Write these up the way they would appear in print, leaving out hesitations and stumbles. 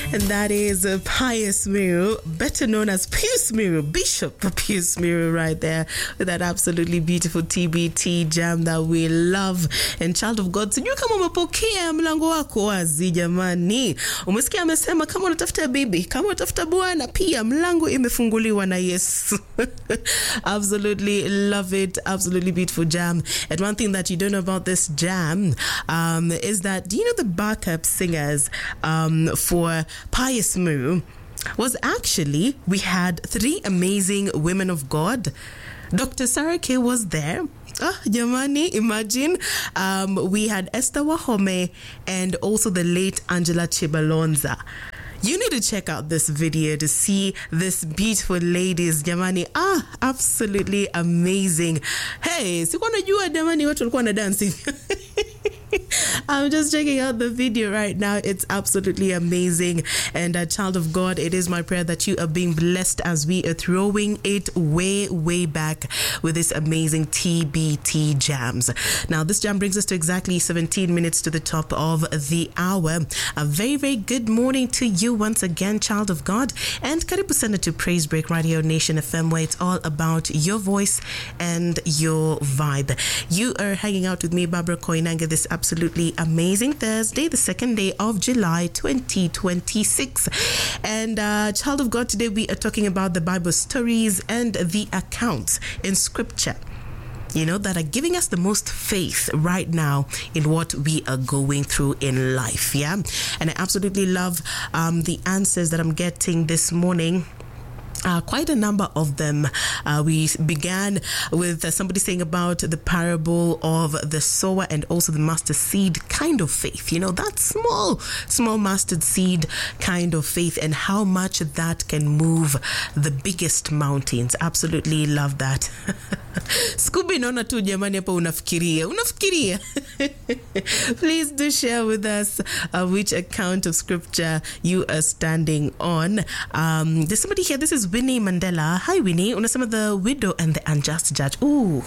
and that is Pius Miru, better known as Pius Miru, Bishop Pius Miru, right there with that absolutely beautiful TBT jam that we love. And child of God, sijui kama umepokea mlango wako wazi jamani. Umesikia amesema kama unatafuta bibi, kama unatafuta bwana, pia mlango imefunguliwa na Yesu. Absolutely love it. Absolutely beautiful jam. And one thing that you don't know about this jam is that, do you know the backup singers for Pius Miru was actually, we had 3 amazing women of God. Dr. Sarah K was there. Jamani, imagine. We had Esther Wahome and also the late Angela Chibalonza. You need to check out this video to see this beautiful ladies, jamani. Absolutely amazing. Hey, sikuwa najua jamani watu walikuwa na dancing. I'm just checking out the video right now. It's absolutely amazing. And child of God, it is my prayer that you are being blessed as we are throwing it way back with this amazing TBT jams. Now, this jam brings us to exactly 17 minutes to the top of the hour. A very good morning to you once again, child of God. And karibu sana to Praise Break Radio Nation FM, where it's all about your voice and your vibe. You are hanging out with me, Barbara Koinange, this absolutely amazing Thursday, the 2nd day of July 2026. And child of God, today we are talking about the Bible stories and the accounts in scripture, you know, that are giving us the most faith right now in what we are going through in life. Yeah. And I absolutely love the answers that I'm getting this morning. Quite a number of them. We began with somebody saying about the parable of the sower and also the mustard seed kind of faith. You know, that small mustard seed kind of faith, and how much that can move the biggest mountains. Absolutely love that. Scooby naona tu jamani hapa unafikiria. Please do share with us which account of scripture you are standing on. There's somebody here. This is Winnie Mandela. Hi Winnie. Unasema the widow and the unjust judge. Ooh,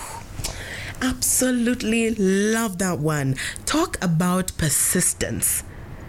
absolutely love that one. Talk about persistence.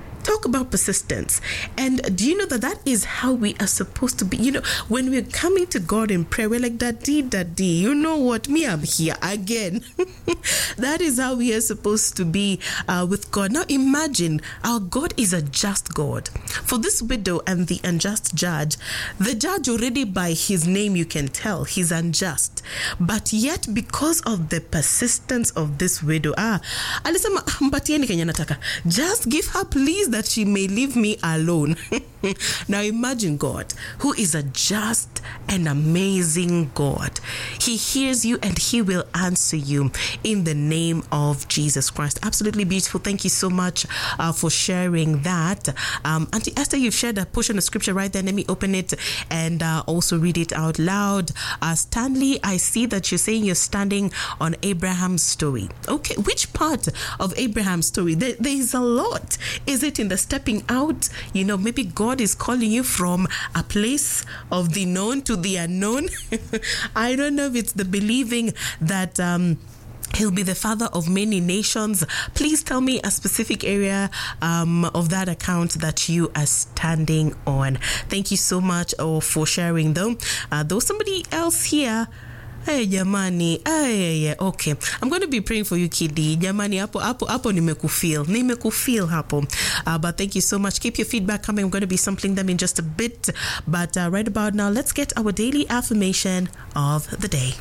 And do you know that is how we are supposed to be? You know, when we're coming to God in prayer, we're like, Daddy, you know what? Me, I'm here again. That is how we are supposed to be with God. Now imagine, our God is a just God. For this widow and the unjust judge, the judge already by his name you can tell he's unjust. But yet because of the persistence of this widow, alisema mpatieni kenye nataka. Just give her please that she may leave me alone. Now imagine God, who is a just and amazing God. He hears you and he will answer you in the name of Jesus Christ. Absolutely beautiful. Thank you so much for sharing that. Auntie Esther, you've shared a portion of scripture right there. Let me open it and also read it out loud. Stanley, I see that you're saying you're standing on Abraham's story. Okay, which part of Abraham's story? There is a lot. Is it in the stepping out? You know, maybe God is calling you from a place of the known to the unknown. I don't know if it's the believing that he'll be the father of many nations. Please tell me a specific area of that account that you are standing on. Thank you so much for sharing though. There's somebody else here. Hey jamani, okay. I'm going to be praying for you, Kidi. Jamani, hapo nimekufeel hapo. But thank you so much. Keep your feedback coming. I'm going to be sampling them in just a bit. But right about now, let's get our daily affirmation of the day.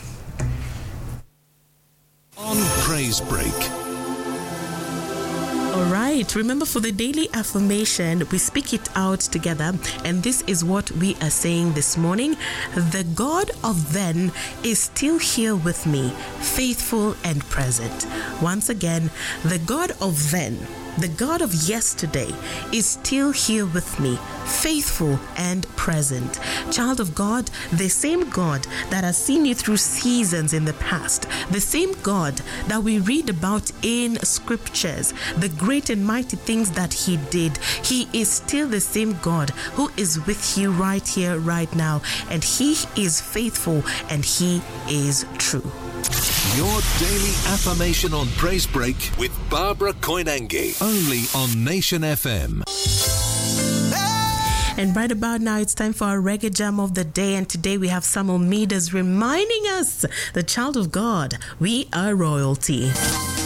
On Praise Break. All right, remember for the daily affirmation, we speak it out together, and this is what we are saying this morning. The God of then is still here with me, faithful and present. Once again, the God of then, the God of yesterday, is still here with me, faithful and present. Child of God, the same God that has seen you through seasons in the past, the same God that we read about in scriptures, the great and mighty things that he did, he is still the same God who is with you right here, right now, and he is faithful and he is true. Your daily affirmation on Praise Break with Barbara Koinange. Only on Nation FM. And right about now, it's time for our reggae jam of the day. And today we have Samuel Midas reminding us, the child of God, we are royalty.